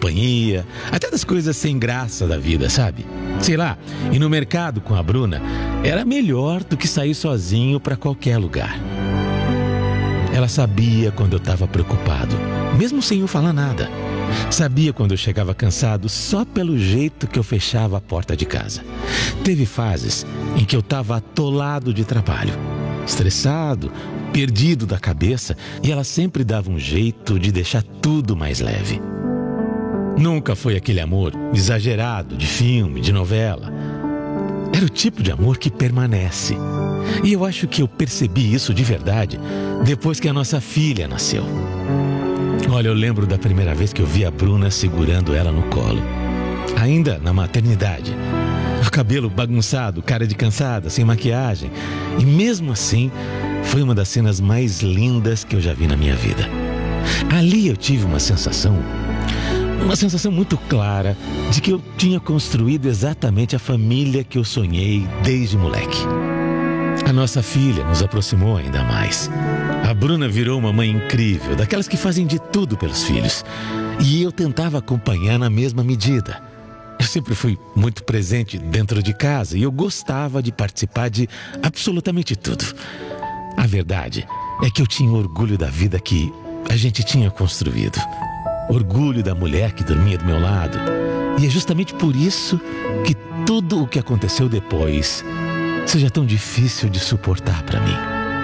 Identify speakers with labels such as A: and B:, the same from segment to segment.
A: companhia, até das coisas sem graça da vida, sabe? Sei lá, ir no mercado com a Bruna era melhor do que sair sozinho para qualquer lugar. Ela sabia quando eu estava preocupado, mesmo sem eu falar nada. Sabia quando eu chegava cansado só pelo jeito que eu fechava a porta de casa. Teve fases em que eu estava atolado de trabalho, estressado, perdido da cabeça, e ela sempre dava um jeito de deixar tudo mais leve. Nunca foi aquele amor exagerado de filme, de novela. Era o tipo de amor que permanece. E eu acho que eu percebi isso de verdade depois que a nossa filha nasceu. Olha, eu lembro da primeira vez que eu vi a Bruna segurando ela no colo. Ainda na maternidade. O cabelo bagunçado, cara de cansada, sem maquiagem. E mesmo assim, foi uma das cenas mais lindas que eu já vi na minha vida. Ali eu tive uma sensação muito clara de que eu tinha construído exatamente a família que eu sonhei desde moleque. A nossa filha nos aproximou ainda mais. A Bruna virou uma mãe incrível, daquelas que fazem de tudo pelos filhos. E eu tentava acompanhar na mesma medida. Eu sempre fui muito presente dentro de casa e eu gostava de participar de absolutamente tudo. A verdade é que eu tinha orgulho da vida que a gente tinha construído. Orgulho da mulher que dormia do meu lado. E é justamente por isso que tudo o que aconteceu depois seja tão difícil de suportar para mim.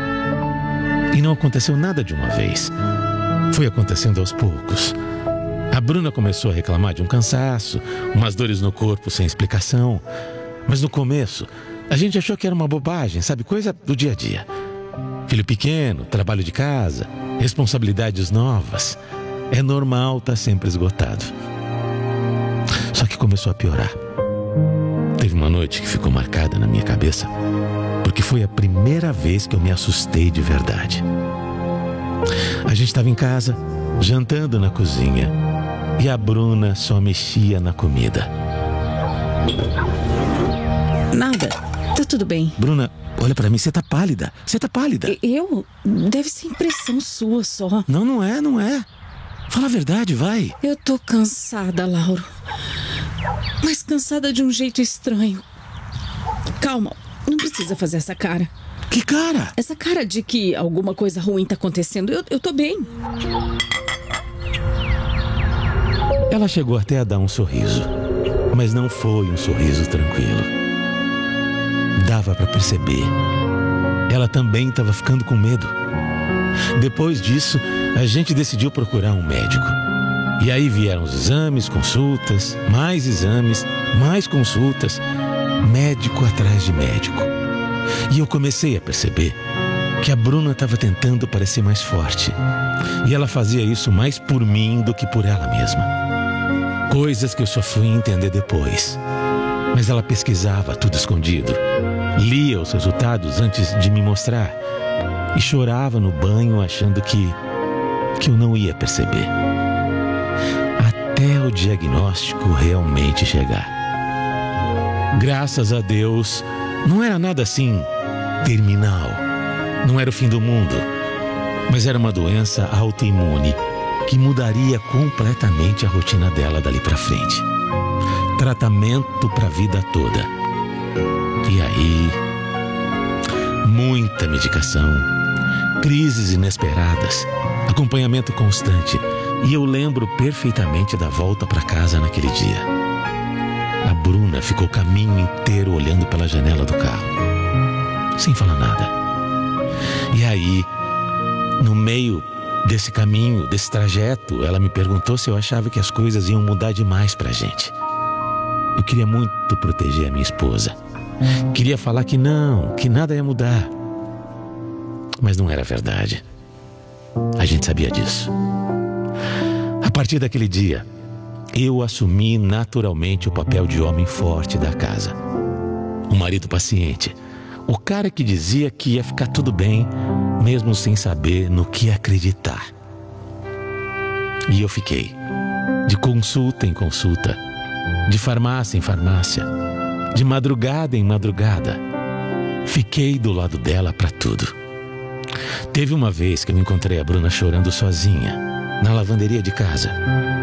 A: E não aconteceu nada de uma vez. Foi acontecendo aos poucos. A Bruna começou a reclamar de um cansaço, umas dores no corpo sem explicação. Mas no começo, a gente achou que era uma bobagem, sabe? Coisa do dia a dia. Filho pequeno, trabalho de casa, responsabilidades novas. É normal estar sempre esgotado. Só que começou a piorar. Teve uma noite que ficou marcada na minha cabeça, porque foi a primeira vez que eu me assustei de verdade. A gente estava em casa, jantando na cozinha, e a Bruna só mexia na comida.
B: Nada, tá tudo bem.
A: Bruna, olha pra mim, você tá pálida. Você tá pálida.
B: Eu? Deve ser impressão sua só.
A: Não é. Fala a verdade, vai.
B: Eu tô cansada, Lauro. Mas cansada de um jeito estranho. Calma, não precisa fazer essa cara.
A: Que cara?
B: Essa cara de que alguma coisa ruim tá acontecendo. Eu tô bem.
A: Ela chegou até a dar um sorriso, mas não foi um sorriso tranquilo. Dava pra perceber. Ela também estava ficando com medo. Depois disso, a gente decidiu procurar um médico. E aí vieram os exames, consultas, mais consultas, médico atrás de médico. E eu comecei a perceber que a Bruna estava tentando parecer mais forte. E ela fazia isso mais por mim do que por ela mesma. Coisas que eu só fui entender depois. Mas ela pesquisava tudo escondido. Lia os resultados antes de me mostrar. E chorava no banho achando que eu não ia perceber. Até o diagnóstico realmente chegar. Graças a Deus, não era nada assim terminal. Não era o fim do mundo. Mas era uma doença autoimune que mudaria completamente a rotina dela dali pra frente. Tratamento pra vida toda. E aí, muita medicação, crises inesperadas, acompanhamento constante. E eu lembro perfeitamente da volta para casa naquele dia. A Bruna ficou o caminho inteiro olhando pela janela do carro, sem falar nada. E aí, no meio desse caminho, desse trajeto, ela me perguntou se eu achava que as coisas iam mudar demais pra gente. Eu queria muito proteger a minha esposa. Queria falar que não, que nada ia mudar. Mas não era verdade. A gente sabia disso. A partir daquele dia, eu assumi naturalmente o papel de homem forte da casa. O marido paciente. O cara que dizia que ia ficar tudo bem, mesmo sem saber no que acreditar. E eu fiquei. De consulta em consulta. De farmácia em farmácia. De madrugada em madrugada. Fiquei do lado dela para tudo. Teve uma vez que eu encontrei a Bruna chorando sozinha, na lavanderia de casa.